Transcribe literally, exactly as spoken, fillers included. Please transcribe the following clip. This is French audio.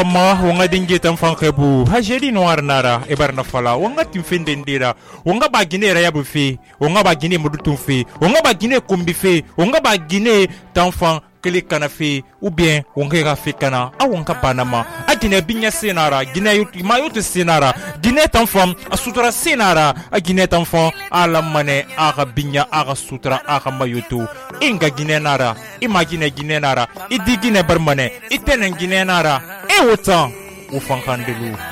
ma wonga dinge tan fankebu hajeri noir nara e barna fala wonga timfende ndira wonga ba gine ra yabu fe wonga ba gine mudutum fe wonga ba gine kombi fe wonga ba gine tanfan kele kana fe ou bien wonga ga fe kana a wonga banama a gine binya senara gine yuti ma yuti senara gine tanfan a sutura senara a gine tanfan ala mane a ga binya a ga sutura a ga mayutu inga gine nara imagine gine nara idi gine barmane itenen gine nara e wotan u fankandelu